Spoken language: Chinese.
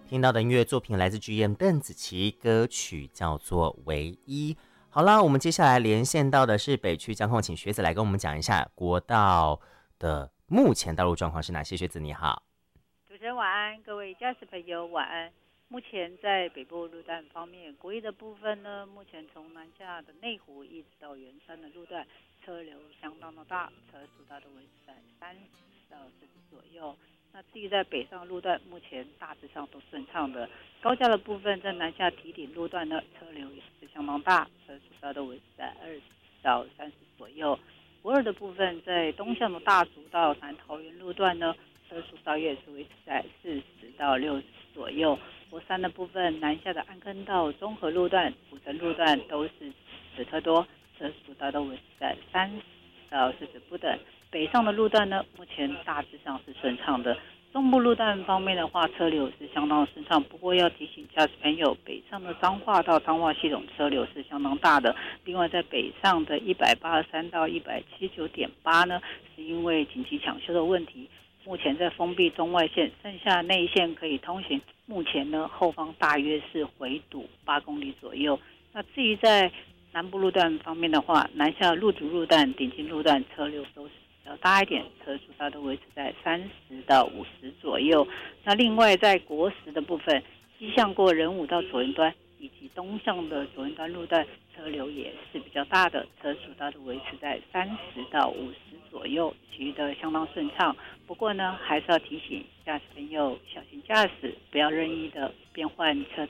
听到的音乐作品来自 GM 邓紫棋，歌曲叫做《唯一》。好了，我们接下来连线到的是北区监控，请学子来跟我们讲一下国道的目前道路状况是哪些。学子你好。 主持人晚安，各位驾驶朋友晚安。目前在北部路段方面，国一的部分呢，目前从南下的内湖一直到圆山的路段，车流相当的大，车速大都维持在30到40左右。那至于在北上路段，目前大致上都顺畅的。高架的部分在南下提顶路段呢，车流也是相当大，车速大都维持在20到30左右。国二的部分在东向的大竹到南桃园路段呢，车速大约是维持在40到60左右。国三的部分，南下的安坑到中和路段、古城路段都是10车多，车速大都维持在30到40不等。北上的路段呢，目前大致上是顺畅的。中部路段方面的话，车流是相当顺畅，不过要提醒驾驶朋友，北上的彰化到彰化系统车流是相当大的。另外，在北上的183到179.8呢，是因为紧急抢修的问题，目前在封闭中外线，剩下内线可以通行。目前呢，后方大约是回堵8公里左右。那至于在南部路段方面的话，南下路竹路段、顶金路段车流都是比较大一点，车速大都维持在30到50左右。那另外在国十的部分，西向过仁武到左营端以及东向的左营端路段，车流也是比较大的，车速大都维持在30到50左右，其余的相当顺畅。不过呢，还是要提醒驾驶朋友小心驾驶，不要任意的变换车